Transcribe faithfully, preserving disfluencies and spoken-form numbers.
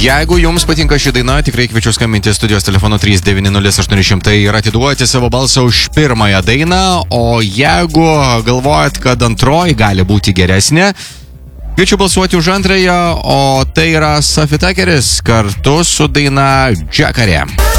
Jeigu jums patinka ši daina, tikrai kviečiu skambinti studijos telefonu trys devyni nulis aštuoni šimtai ir atiduoti savo balsą už pirmąją dainą, o jeigu galvojat, kad antroji gali būti geresnė, kviečiu balsuoti už antrąją, o tai yra Sophie Tuckeris kartu su daina Džakarė.